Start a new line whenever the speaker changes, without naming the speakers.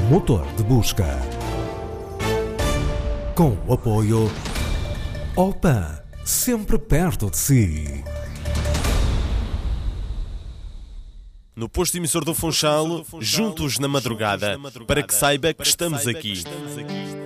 motor de busca. Com o apoio Opan, sempre perto de si.
No posto emissor do Funchal, juntos na madrugada, para que saiba que estamos aqui.